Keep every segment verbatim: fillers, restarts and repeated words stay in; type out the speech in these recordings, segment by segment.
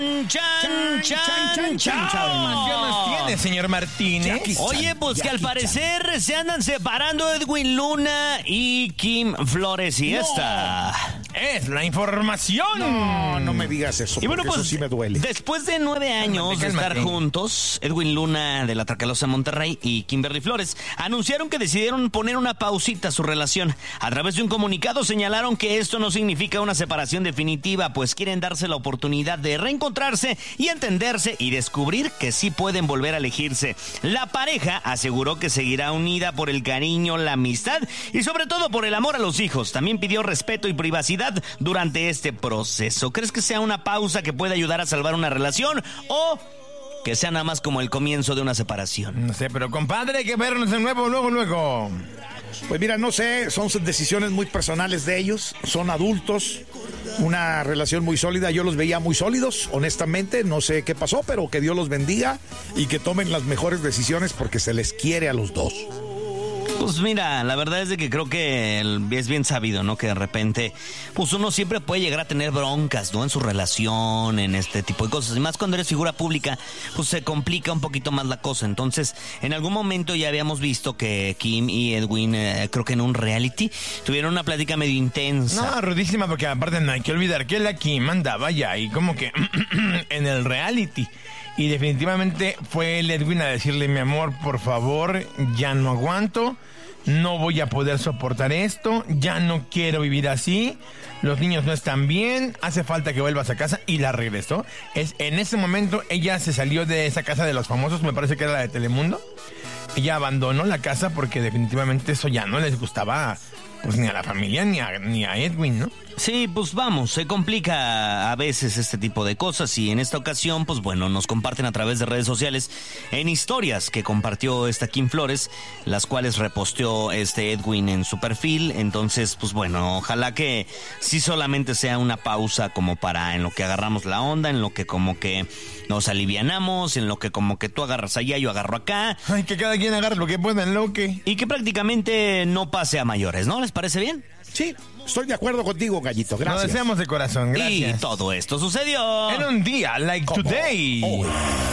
Chan, chan, chan, chan. ¿Qué más tiene, señor Martínez? Oye, pues que al parecer se andan separando Edwin Luna y Kim Flores y esta. Es la información. No, no me digas eso, Y bueno, porque pues, eso sí me duele. después de nueve años Cálmate, de estar cálmate. juntos, Edwin Luna de la Tracalosa Monterrey y Kimberly Flores anunciaron que decidieron poner una pausita a su relación. A través de un comunicado señalaron que esto no significa una separación definitiva, pues quieren darse la oportunidad de reencontrarse y entenderse y descubrir que sí pueden volver a elegirse. La pareja aseguró que seguirá unida por el cariño, la amistad y sobre todo por el amor a los hijos. También pidió respeto y privacidad durante este proceso. ¿Crees que sea una pausa que puede ayudar a salvar una relación o que sea nada más como el comienzo de una separación? No sé, pero compadre, hay que vernos de nuevo, luego, luego. Pues mira, no sé, son decisiones muy personales de ellos, son adultos, una relación muy sólida, yo los veía muy sólidos, honestamente, no sé qué pasó, pero que Dios los bendiga y que tomen las mejores decisiones porque se les quiere a los dos. Pues mira, la verdad es de que creo que el- es bien sabido, ¿no? Que de repente, pues uno siempre puede llegar a tener broncas, ¿no? En su relación, en este tipo de cosas. Y más cuando eres figura pública, pues se complica un poquito más la cosa. Entonces, en algún momento ya habíamos visto que Kim y Edwin, eh, creo que en un reality, tuvieron una plática medio intensa. No, rudísima, porque aparte no hay que olvidar que la Kim andaba ya ahí como que en el reality. Y definitivamente fue el Edwin a decirle, mi amor, por favor, ya no aguanto, no voy a poder soportar esto, ya no quiero vivir así, los niños no están bien, hace falta que vuelvas a casa, y la regresó. Es, en ese momento ella se salió de esa casa de los famosos, me parece que era la de Telemundo. Ella abandonó la casa porque definitivamente eso ya no les gustaba, pues ni a la familia ni a, ni a Edwin, ¿no? Sí, pues vamos, se complica a veces este tipo de cosas y en esta ocasión, pues bueno, nos comparten a través de redes sociales en historias que compartió esta Kim Flores, las cuales reposteó este Edwin en su perfil. Entonces, pues bueno, ojalá que sí solamente sea una pausa como para en lo que agarramos la onda, en lo que como que nos alivianamos, en lo que como que tú agarras allá, yo agarro acá. Ay, que cada quien agarre lo que pueda en lo que... Y que prácticamente no pase a mayores, ¿no? ¿Les parece bien? Sí, estoy de acuerdo contigo, Gallito, Lo gracias. deseamos de corazón, gracias. Y todo esto sucedió En un día like Como today. hoy.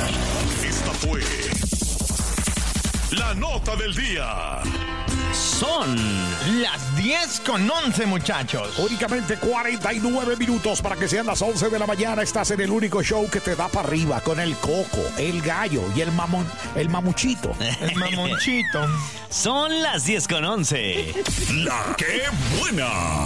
Esta fue la nota del día. Son Las diez con once, muchachos. Únicamente cuarenta y nueve minutos para que sean las once de la mañana. Estás en el único show que te da para arriba con el Coco, el Gallo y el mamón, el mamuchito. El mamonchito. Son las diez con once. La que buena.